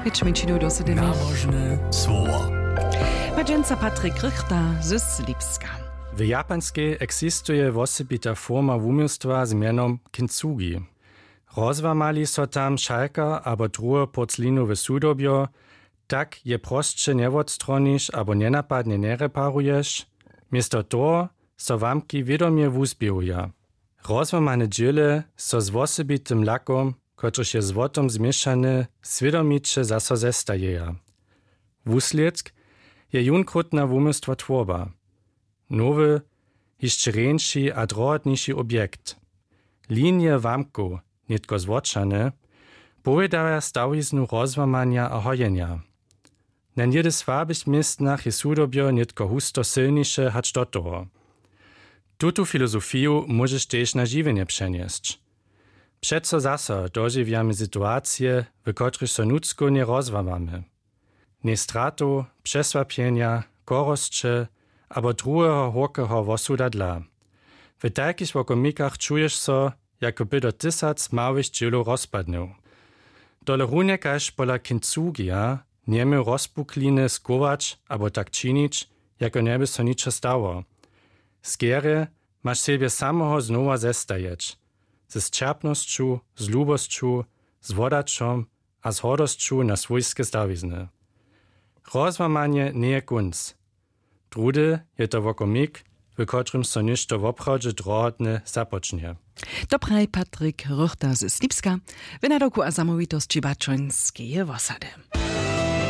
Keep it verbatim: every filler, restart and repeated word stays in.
Mit Schminchino do se Námožné slovo. Majenca Patryk Richter z Lipska. W japanskiej eksistuje osobita forma wumiostwa z mianom kintsugi. Rozłamali so tam szalka abo druhe porclinowe sudobjo, tak je prostsze nie odstronisz abo nienapadnie nie reparujesz, miesto toho so wamki wiadomie wuzbijuja. Rozłamane dziele so z osobitym lakom, kotryż je złotom zmieszany, świadomicie zaso zestajeja. Wusljedsk je junkrutna wumiostwa tworba. Nowy, jeszcze ręczszy a drohotniejszy obiekt. Linie wamku, nitko zwoczane, pojedaja stawiznu rozłamania a hojenia. Na niedzie słabych miejscach je sudobjo nitko husto silniejsze hacz do toho. Tutu filozofiju możesz też na żywienie przenieść. Przeco zaso dożywiamy sytuacje, w których so nudzko nie rozłamamy. Nie stratu, przesłapienia, korostcze, abo drugiego horkého wosuda dla. W takich wokomikach czujesz so, jako by do tysac małych dzielów rozpadnął. Dole runekaż pola kintsugia niemy rozpukliny skować abo tak czynić, jako nie by so nicze stało. Skiery masz siebie samego znowa zestajeć. Ze zčerpnosću, z lubosću, z wodačom a z hordosću na swojskie stawizny. Rozłamanie nie je kunc. Drudy je to wokomik, w którym so ništo w obchodzie drohotne zapocznie. Dobraj Patryk Richter z Lipska, w nadoku a zamówitości baczońskie osady.